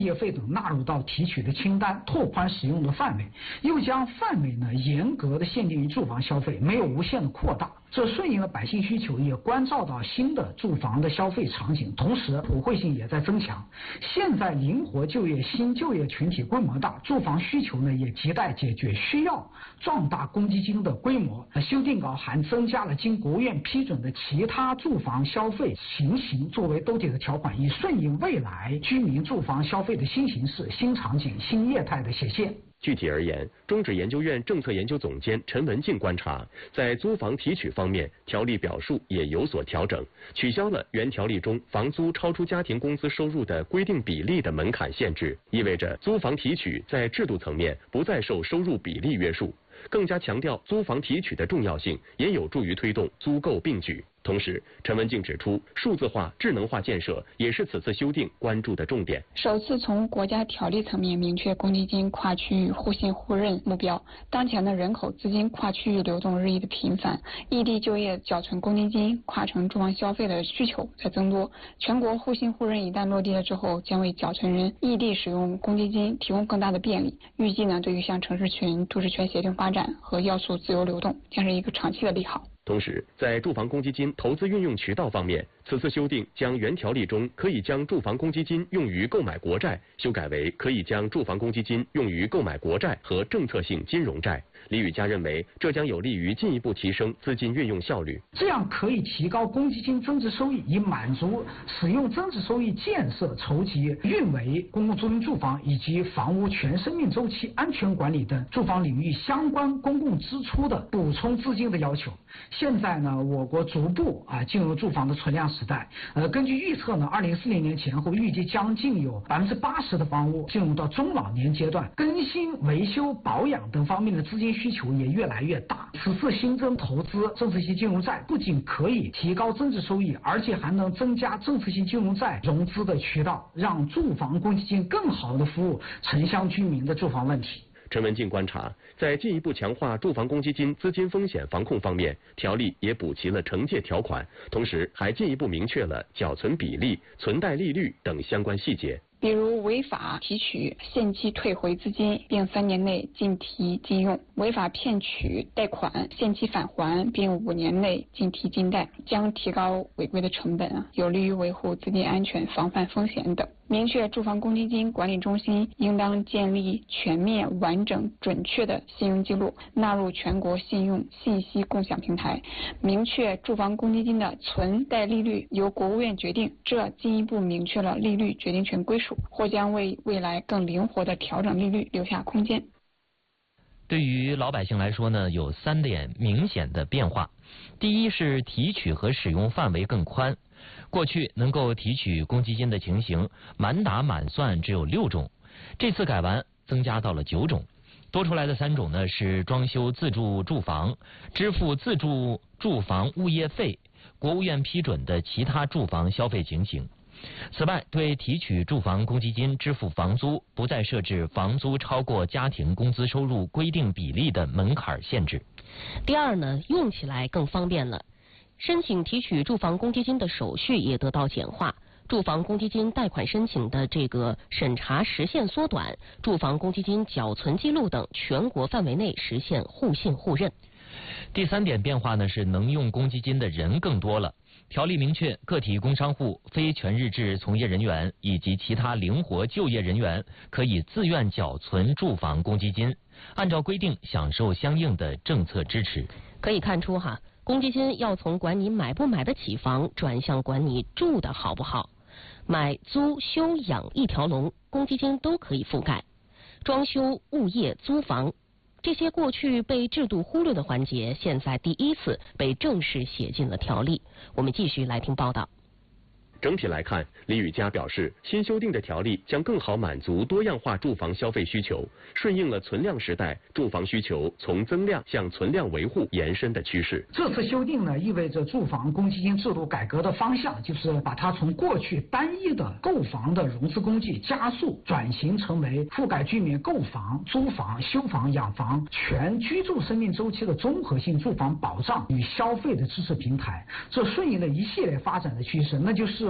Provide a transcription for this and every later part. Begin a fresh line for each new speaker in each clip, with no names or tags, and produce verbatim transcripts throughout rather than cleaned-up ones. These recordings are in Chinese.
业费等纳入到提取的清单，拓宽使用的范围，又将范围呢严格的限定于住房消费，没有无限的扩大。这顺应了百姓需求，也关照到新的住房的消费场景，同时普惠性也在增强。现在灵活就业新就业群体规模大，住房需求呢也亟待解决，需要壮大公积金的规模。修订稿还增加了经国务院批准的其他住房消费情形作为兜底的条款，以顺应未来居民住房消费的新形势、新场景、新业态的显现。
具体而言，中指研究院政策研究总监陈文静观察，在租房提取方面，条例表述也有所调整，取消了原条例中房租超出家庭工资收入的规定比例的门槛限制，意味着租房提取在制度层面不再受收入比例约束，更加强调租房提取的重要性，也有助于推动租购并举。同时，陈文静指出，数字化、智能化建设也是此次修订关注的重点。
首次从国家条例层面明确公积金跨区域互信互认目标。当前的人口资金跨区域流动日益的频繁，异地就业缴存公积金、跨城住房消费的需求在增多。全国互信互认一旦落地了之后，将为缴存人异地使用公积金提供更大的便利。预计呢，对于像城市群、都市圈协同发展和要素自由流动，将是一个长期的利好。
同时，在住房公积金投资运用渠道方面，此次修订将原条例中可以将住房公积金用于购买国债修改为可以将住房公积金用于购买国债和政策性金融债。李宇嘉认为，这将有利于进一步提升资金运用效率，
这样可以提高公积金增值收益，以满足使用增值收益建设、筹集、运维公共租赁住房以及房屋全生命周期安全管理等住房领域相关公共支出的补充资金的要求。现在呢，我国逐步啊进入住房的存量时代。呃，根据预测呢，二零四零年前后预计将近有百分之八十的房屋进入到中老年阶段，更新、维修、保养等方面的资金需求也越来越大。此次新增投资政策性金融债不仅可以提高增值收益，而且还能增加政策性金融债融资的渠道，让住房公积金更好的服务城乡居民的住房问题。
陈文静观察，在进一步强化住房公积金资金风险防控方面，条例也补齐了惩戒条款，同时还进一步明确了缴存比例、存贷利率等相关细节。
比如违法提取、限期退回资金，并三年内禁提禁用；违法骗取贷款、限期返还，并五年内禁提禁贷，将提高违规的成本啊，有利于维护资金安全、防范风险等。明确住房公积金管理中心应当建立全面、完整、准确的信用记录，纳入全国信用信息共享平台。明确住房公积金的存贷利率由国务院决定，这进一步明确了利率决定权归属，或将为未来更灵活的调整利率留下空间。
对于老百姓来说呢，有三点明显的变化。第一是提取和使用范围更宽，过去能够提取公积金的情形，满打满算只有六种，这次改完增加到了九种。多出来的三种呢是装修自住住房、支付自住住房物业费、国务院批准的其他住房消费情形。此外，对提取住房公积金支付房租，不再设置房租超过家庭工资收入规定比例的门槛限制。
第二呢，用起来更方便了，申请提取住房公积金的手续也得到简化，住房公积金贷款申请的这个审查时限缩短，住房公积金缴存记录等全国范围内实现互信互认。
第三点变化呢是能用公积金的人更多了。条例明确，个体工商户、非全日制从业人员以及其他灵活就业人员可以自愿缴存住房公积金，按照规定享受相应的政策支持。
可以看出哈，公积金要从管你买不买得起房，转向管你住的好不好。买、租、修、养一条龙，公积金都可以覆盖。装修、物业、租房，这些过去被制度忽略的环节，现在第一次被正式写进了条例。我们继续来听报道。
整体来看，李宇嘉表示，新修订的条例将更好满足多样化住房消费需求，顺应了存量时代住房需求从增量向存量维护延伸的趋势。
这次修订呢，意味着住房公积金制度改革的方向，就是把它从过去单一的购房的融资工具，加速转型成为覆盖居民购房、租房、修房、养房全居住生命周期的综合性住房保障与消费的支持平台。这顺应了一系列发展的趋势，那就是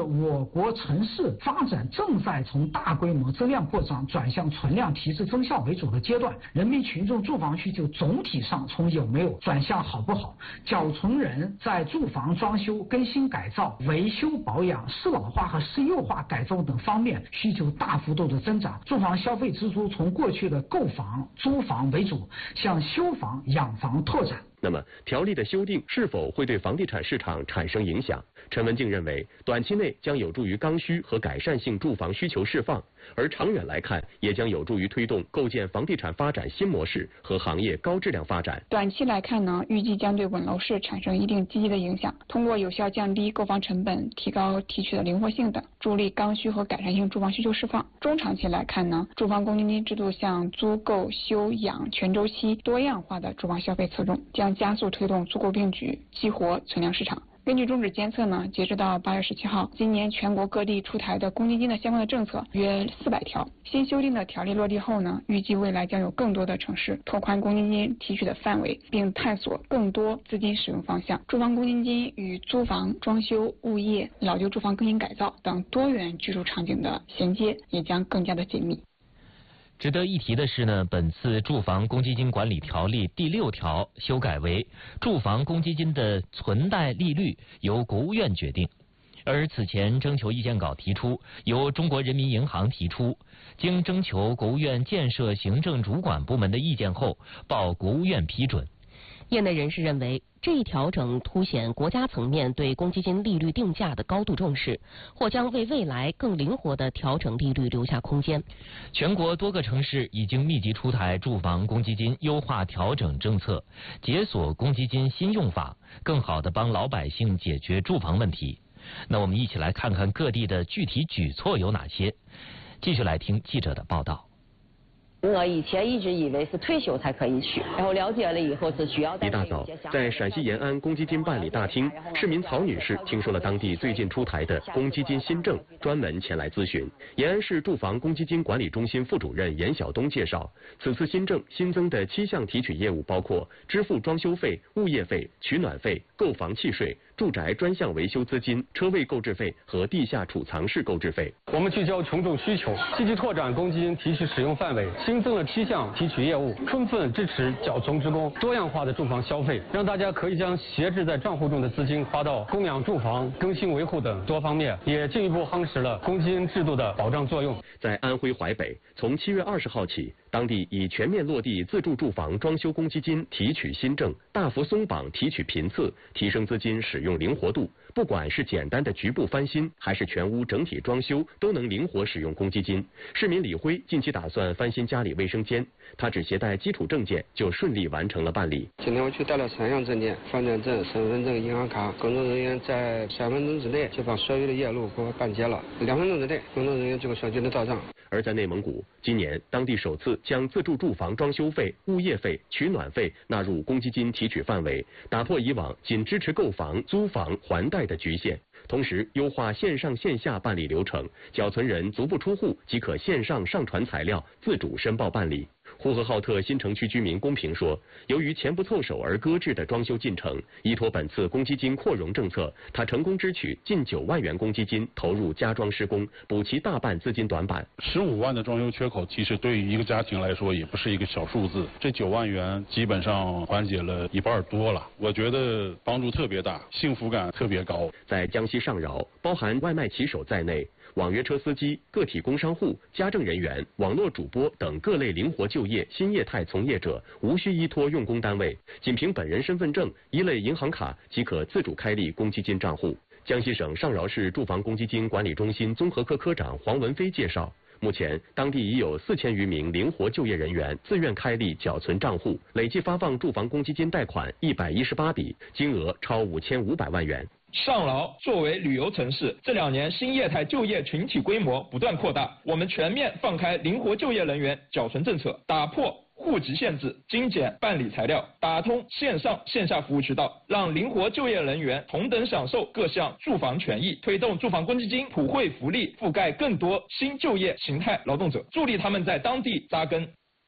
我国城市发展正在从大规模增量扩张转向存量提质增效为主的阶段，人民群众住房需求总体上从有没有转向好不好，缴存人在住房装修、更新改造、维修保养、适老化和适优化改造等方面需求大幅度的增长，住房消费支出从过去的购房、租房为主，向修房、养房拓展。
那么，条例的修订是否会对房地产市场产生影响？陈文静认为，短期内将有助于刚需和改善性住房需求释放，而长远来看，也将有助于推动构建房地产发展新模式和行业高质量发展。
短期来看呢，预计将对稳楼市产生一定积极的影响，通过有效降低购房成本、提高提取的灵活性等，助力刚需和改善性住房需求释放。中长期来看呢，住房公积金制度向租购、休养全周期多样化的住房消费侧重，将加速推动租购并举，激活存量市场。根据中指监测呢，截止到八月十七号，今年全国各地出台的公积金的相关的政策约四百条。新修订的条例落地后呢，预计未来将有更多的城市拓宽公积金提取的范围，并探索更多资金使用方向。住房公积金与租房、装修、物业、老旧住房更新改造等多元居住场景的衔接也将更加的紧密。
值得一提的是呢，本次住房公积金管理条例第六条修改为，住房公积金的存贷利率由国务院决定，而此前征求意见稿提出，由中国人民银行提出，经征求国务院建设行政主管部门的意见后，报国务院批准。
业内人士认为，这一调整凸显国家层面对公积金利率定价的高度重视，或将为未来更灵活的调整利率留下空间。
全国多个城市已经密集出台住房公积金优化调整政策，解锁公积金新用法，更好地帮老百姓解决住房问题。那我们一起来看看各地的具体举措有哪些。继续来听记者的报道。
我以前一直以为是退休才可以取，然后了解了以后是需要。
一大早，在陕西延安公积金办理大厅，市民曹女士听说了当地最近出台的公积金新政，专门前来咨询。延安市住房公积金管理中心副主任严晓东介绍，此次新政新增的七项提取业务包括支付装修费、物业费、取暖费、购房契税、住宅专项维修资金、车位购置费和地下储藏室购置费。
我们聚焦群众需求，积极拓展公积金提取使用范围，新增了七项提取业务，充分支持缴存职工多样化的住房消费，让大家可以将闲置在账户中的资金花到供养住房、更新维护等多方面，也进一步夯实了公积金制度的保障作用。
在安徽淮北，从七月二十号起，当地已全面落地自住住房装修公积金提取新政，大幅松绑提取频次，提升资金使用灵活度。不管是简单的局部翻新，还是全屋整体装修，都能灵活使用公积金。市民李辉近期打算翻新家里卫生间，他只携带基础证件就顺利完成了办理。
今天我去带了三项证件：房产证、身份证、银行卡。工作人员在三分钟之内就把所有的业务给我办结了，两分钟之内，工作人员就给小区的到账。
而在内蒙古，今年当地首次将自住住房装修费、物业费、取暖费纳入公积金提取范围，打破以往仅支持购房、租房、还贷的局限，同时优化线上线下办理流程，缴存人足不出户即可线上上传材料，自主申报办理。呼和浩特新城区居民公平说，由于钱不凑手而搁置的装修进程，依托本次公积金扩容政策，他成功支取近九万元公积金投入加装施工，补齐大半资金短板。
十五万的装修缺口，其实对于一个家庭来说也不是一个小数字，这九万元基本上缓解了一半多了，我觉得帮助特别大，幸福感特别高。
在江西上饶，包含外卖骑手在内，网约车司机、个体工商户、家政人员、网络主播等各类灵活就业新业态从业者，无需依托用工单位，仅凭本人身份证、一类银行卡即可自主开立公积金账户。江西省上饶市住房公积金管理中心综合科科长黄文飞介绍，目前当地已有四千余名灵活就业人员自愿开立缴存账户，累计发放住房公积金贷款一百一十八笔，金额超五千五百万元。
上饶作为旅游城市，这两年新业态就业群体规模不断扩大，我们全面放开灵活就业人员缴存政策，打破户籍限制，精简办理材料，打通线上线下服务渠道，让灵活就业人员同等享受各项住房权益，推动住房公积金普惠福利覆盖更多新就业形态劳动者，助力他们在当地扎根。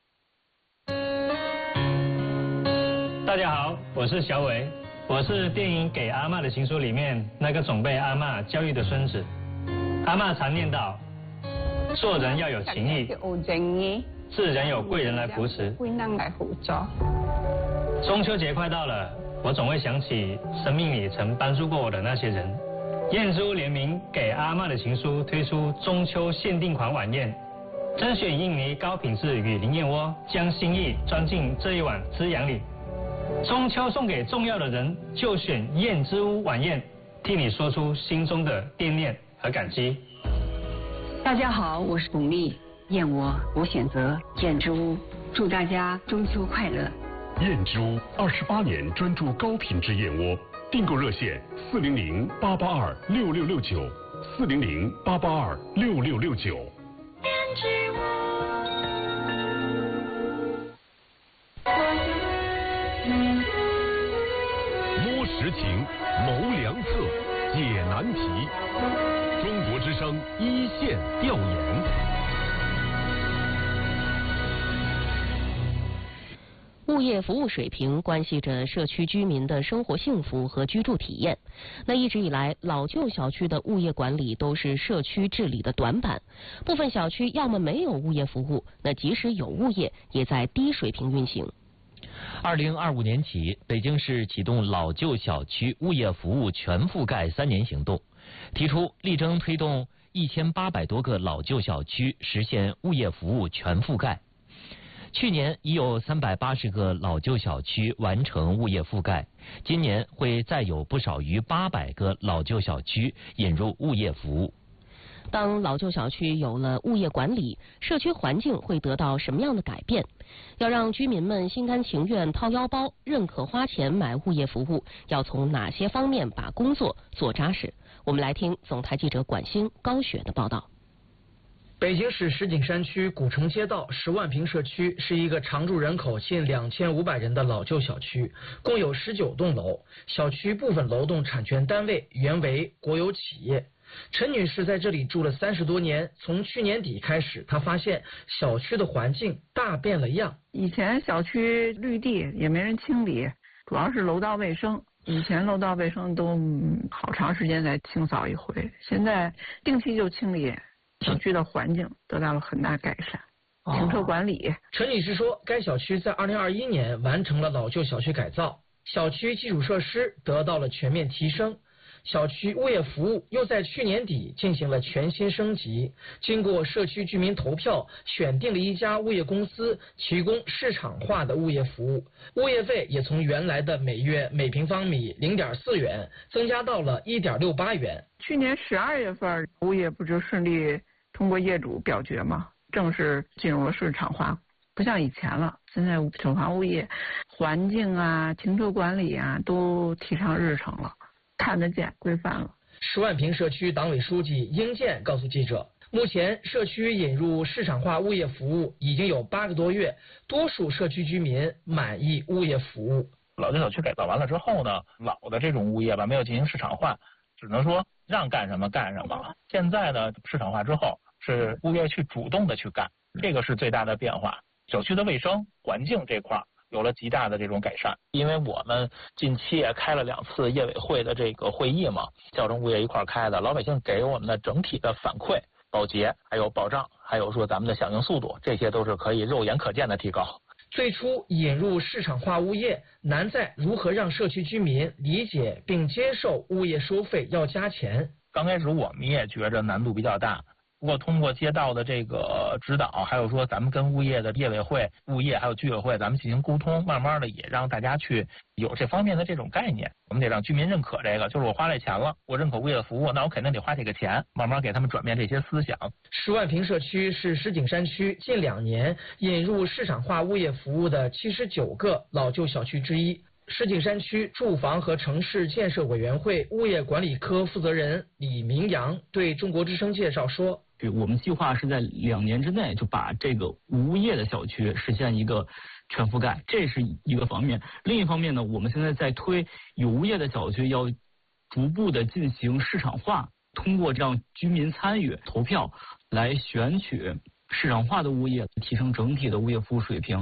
大家好，我是小伟，我是电影《给阿嬷的情书》里面那个总被阿嬷教育的孙子。 阿嬷常念叨，做人要有情义，自然有贵人来扶持。中秋节快到了，我总会想起生命里曾帮助过我的那些人。燕之屋联名给阿嬷的情书推出中秋限定款晚宴，甄选印尼高品质与灵燕窝，将心意装进这一碗滋养里。中秋送给重要的人，就选燕之屋晚宴，替你说出心中的惦念和感激。
大家好，我是巩俐，燕窝我选择燕之屋，祝大家中秋快乐。
燕之屋二十八年专注高品质燕窝，订购热线四零零八八二六六六九，四零零八八二六六六九。
燕之屋。
摸实情，谋良策，解难题。中国之声一线调研。
物业服务水平关系着社区居民的生活幸福和居住体验。那一直以来，老旧小区的物业管理都是社区治理的短板，部分小区要么没有物业服务，那即使有物业，也在低水平运行。
二零二五年起，北京市启动老旧小区物业服务全覆盖三年行动，提出力争推动一千八百多个老旧小区实现物业服务全覆盖。去年已有三百八十个老旧小区完成物业覆盖，今年会再有不少于八百个老旧小区引入物业服务。
当老旧小区有了物业管理，社区环境会得到什么样的改变？要让居民们心甘情愿掏腰包，认可花钱买物业服务，要从哪些方面把工作做扎实？我们来听总台记者管兴、高雪的报道。
北京市石景山区古城街道十万平社区是一个常住人口近两千五百人的老旧小区，共有十九栋楼。小区部分楼栋产权单位原为国有企业。陈女士在这里住了三十多年，从去年底开始，她发现小区的环境大变了样。
以前小区绿地也没人清理，主要是楼道卫生。以前楼道卫生都好长时间才清扫一回，现在定期就清理。小区的环境得到了很大改善，停车管理。
哦、陈女士说，该小区在二零二一年完成了老旧小区改造，小区基础设施得到了全面提升，小区物业服务又在去年底进行了全新升级。经过社区居民投票，选定了一家物业公司提供市场化的物业服务，物业费也从原来的每月每平方米零点四元增加到了一点六八元。
去年十二月份，物业不就顺利通过业主表决嘛，正式进入了市场化，不像以前了。现在首房物业环境啊、停车管理啊都提上日程了，看得见、规范了。
十万平社区党委书记英建告诉记者，目前社区引入市场化物业服务已经有八个多月，多数社区居民满意物业服务。
老旧小区改造完了之后呢，老的这种物业吧没有进行市场化，只能说让干什么干什么。现在呢，市场化之后是物业去主动的去干，这个是最大的变化。小区的卫生环境这块有了极大的这种改善，因为我们近期也开了两次业委会的这个会议嘛，叫成物业一块开的，老百姓给我们的整体的反馈、保洁还有保障，还有说咱们的响应速度，这些都是可以肉眼可见的提高。
最初引入市场化物业，难在如何让社区居民理解并接受物业收费要加钱。
刚开始我们也觉着难度比较大，不过通过街道的这个指导，还有说咱们跟物业的业委会、物业还有居委会咱们进行沟通，慢慢的也让大家去有这方面的这种概念。我们得让居民认可这个，就是我花这钱了，我认可物业的服务，那我肯定得花这个钱，慢慢给他们转变这些思想。
十万平社区是石景山区近两年引入市场化物业服务的七十九个老旧小区之一。石景山区住房和城市建设委员会物业管理科负责人李明阳对中国之声介绍说，
我们计划是在两年之内就把这个无物业的小区实现一个全覆盖，这是一个方面。另一方面呢，我们现在在推有物业的小区要逐步的进行市场化，通过这样居民参与投票来选取市场化的物业，提升整体的物业服务水平。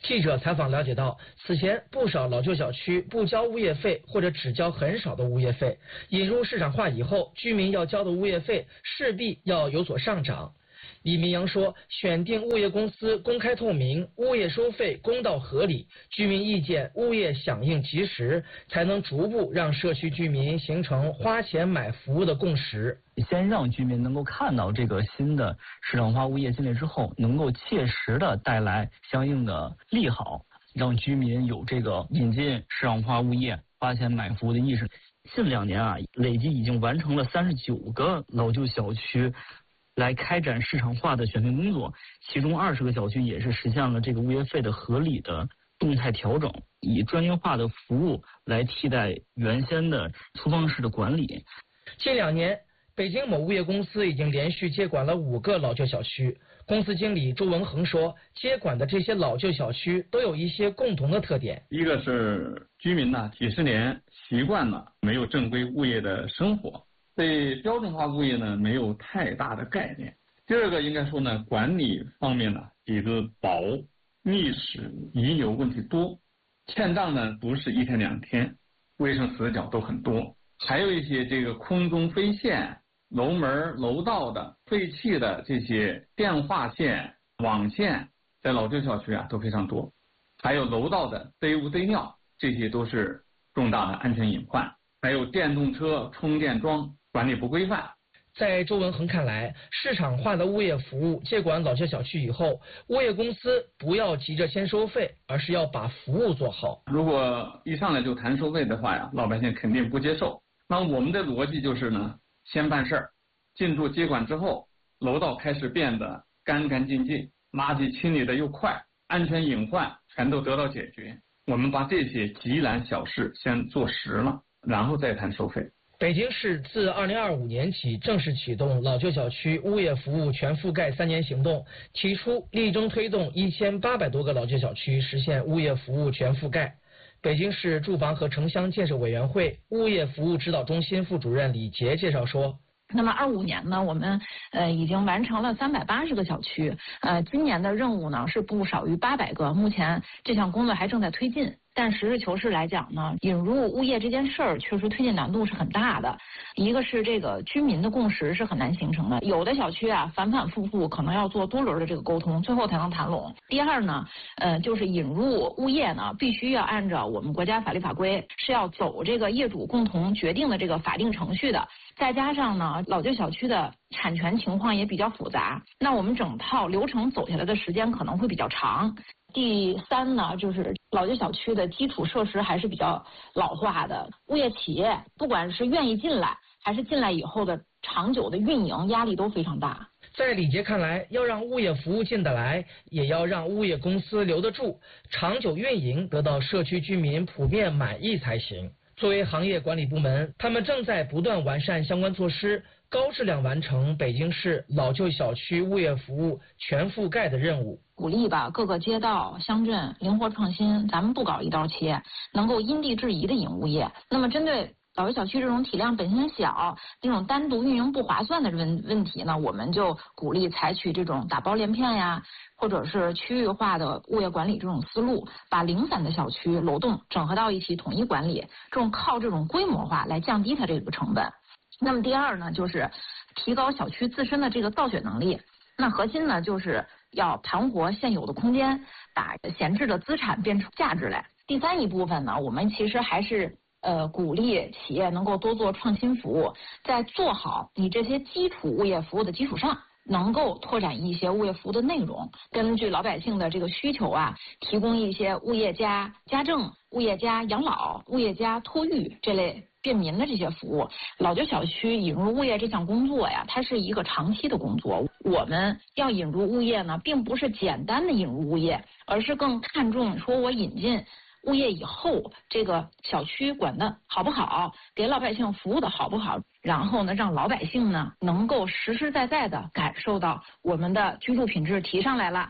记者采访了解到，此前不少老旧小区不交物业费或者只交很少的物业费，引入市场化以后，居民要交的物业费势必要有所上涨。李明阳说，选定物业公司公开透明，物业收费公道合理，居民意见物业响应及时，才能逐步让社区居民形成花钱买服务的共识。
先让居民能够看到这个新的市场化物业进来之后，能够切实的带来相应的利好，让居民有这个引进市场化物业花钱买服务的意识。近两年啊，累计已经完成了三十九个老旧小区来开展市场化的选配工作，其中二十个小区也是实现了这个物业费的合理的动态调整，以专业化的服务来替代原先的粗放式的管理。
近两年，北京某物业公司已经连续接管了五个老旧小区。公司经理周文恒说，接管的这些老旧小区都有一些共同的特点。
一个是居民呢几十年习惯了没有正规物业的生活，对标准化物业呢没有太大的概念。第二个应该说呢，管理方面呢底子薄，历史遗留问题多，欠账呢不是一天两天，卫生死角都很多，还有一些这个空中飞线、楼门楼道的废弃的这些电话线、网线，在老旧小区啊都非常多，还有楼道的堆污堆尿，这些都是重大的安全隐患。还有电动车充电桩管理不规范。
在周文恒看来，市场化的物业服务接管老旧小区以后，物业公司不要急着先收费，而是要把服务做好。
如果一上来就谈收费的话呀，老百姓肯定不接受。那我们的逻辑就是呢，先办事儿，进驻接管之后，楼道开始变得干干净净，垃圾清理的又快，安全隐患全都得到解决。我们把这些急难小事先做实了，然后再谈收费。
北京市自二零二五年起正式启动老旧小区物业服务全覆盖三年行动，提出力争推动一千八百多个老旧小区实现物业服务全覆盖。北京市住房和城乡建设委员会物业服务指导中心副主任李杰介绍说，
那么二五年呢，我们呃已经完成了三百八十个小区，呃，今年的任务呢是不少于八百个，目前这项工作还正在推进。但实事求是来讲呢，引入物业这件事儿确实推进难度是很大的。一个是这个居民的共识是很难形成的，有的小区啊反反复复可能要做多轮的这个沟通，最后才能谈拢。第二呢，呃，就是引入物业呢，必须要按照我们国家法律法规，是要走这个业主共同决定的这个法定程序的。再加上呢，老旧小区的产权情况也比较复杂，那我们整套流程走下来的时间可能会比较长。第三呢，就是老旧小区的基础设施还是比较老化的，物业企业不管是愿意进来，还是进来以后的长久的运营压力都非常大。
在李杰看来，要让物业服务进得来，也要让物业公司留得住，长久运营得到社区居民普遍满意才行。作为行业管理部门，他们正在不断完善相关措施，高质量完成北京市老旧小区物业服务全覆盖的任务。
鼓励吧各个街道乡镇灵活创新，咱们不搞一刀切，能够因地制宜的引物业。那么针对老旧小区这种体量本身小、那种单独运营不划算的问问题呢，我们就鼓励采取这种打包连片呀，或者是区域化的物业管理这种思路，把零散的小区楼栋整合到一起统一管理，这种靠这种规模化来降低它这个成本。那么第二呢，就是提高小区自身的这个造血能力。那核心呢，就是要盘活现有的空间，把闲置的资产变出价值来。第三一部分呢，我们其实还是呃鼓励企业能够多做创新服务，在做好你这些基础物业服务的基础上，能够拓展一些物业服务的内容，根据老百姓的这个需求啊，提供一些物业加家政、物业加养老、物业加托育这类便民的这些服务。老旧小区引入物业这项工作呀，它是一个长期的工作。我们要引入物业呢，并不是简单的引入物业，而是更看重说我引进物业以后，这个小区管得好不好，给老百姓服务的好不好，然后呢，让老百姓呢能够实实在在的感受到我们的居住品质提上来了。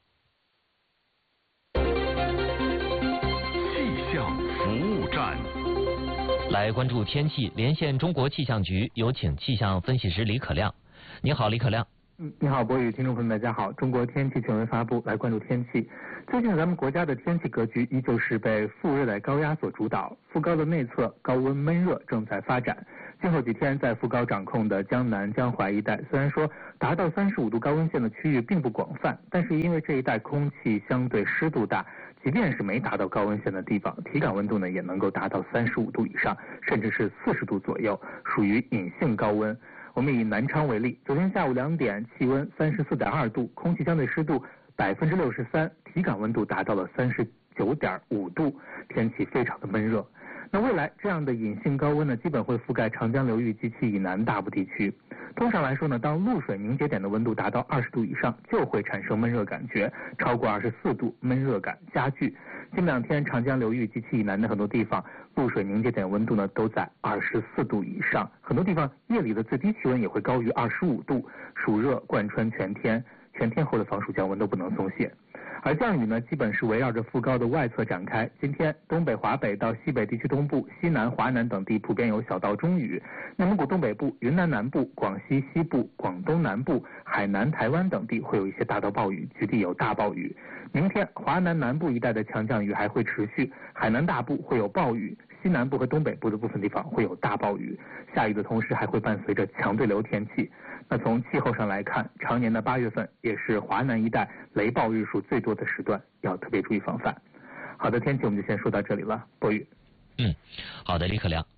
气象服务站，
来关注天气，连线中国气象局，有请气象分析师李可亮。你好，李可亮。
嗯，你好，博宇，听众朋友们，大家好。中国天气权威发布，来关注天气。最近咱们国家的天气格局依旧是被副热带高压所主导，副高的内侧高温闷热正在发展。今后几天在副高掌控的江南、江淮一带，虽然说达到三十五度高温线的区域并不广泛，但是因为这一带空气相对湿度大，即便是没达到高温线的地方，体感温度呢也能够达到三十五度以上，甚至是四十度左右，属于隐性高温。我们以南昌为例，昨天下午两点，气温三十四点二度，空气相对湿度百分之六十三，体感温度达到了三十九点五度，天气非常的闷热。那未来这样的隐性高温呢，基本会覆盖长江流域及其以南大部地区。通常来说呢，当露水凝结点的温度达到二十度以上，就会产生闷热感觉，超过二十四度，闷热感加剧。近两天长江流域及其以南的很多地方，露水凝结点温度呢都在二十四度以上，很多地方夜里的最低气温也会高于二十五度，暑热贯穿全天，全天候的防暑降温都不能松懈。而降雨呢，基本是围绕着副高的外侧展开。今天东北、华北到西北地区东部、西南、华南等地普遍有小到中雨，内蒙古东北部、云南南部、广西西部、广东南部、海南、台湾等地会有一些大到暴雨，局地有大暴雨。明天华南南部一带的强降雨还会持续，海南大部会有暴雨，西南部和东北部的部分地方会有大暴雨，下雨的同时还会伴随着强对流天气。那从气候上来看，常年的八月份也是华南一带雷暴日数最多的时段，要特别注意防范。好的，天气我们就先说到这里了，博宇。
嗯，好的，李可亮。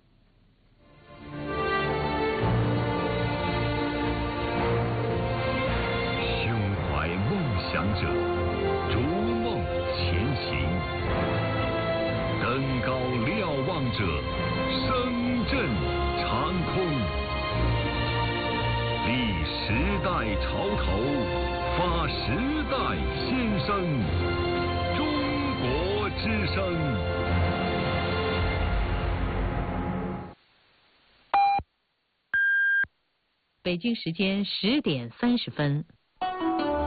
胸怀梦想者，逐梦前行，登高瞭望者，声震长空。立时代潮头，发时代先声，中国之声。
北京时间十点三十分。